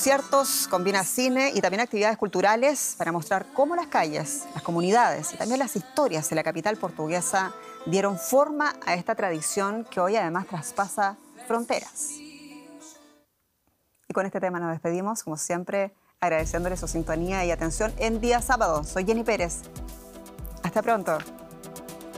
conciertos, combina cine y también actividades culturales para mostrar cómo las calles, las comunidades y también las historias de la capital portuguesa dieron forma a esta tradición que hoy además traspasa fronteras. Y con este tema nos despedimos, como siempre, agradeciéndole su sintonía y atención en día sábado. Soy Jenny Pérez. Hasta pronto.